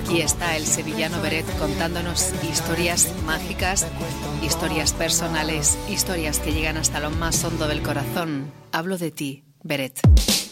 Aquí está el sevillano Beret contándonos historias mágicas, historias personales, historias que llegan hasta lo más hondo del corazón. Hablo de ti, Beret.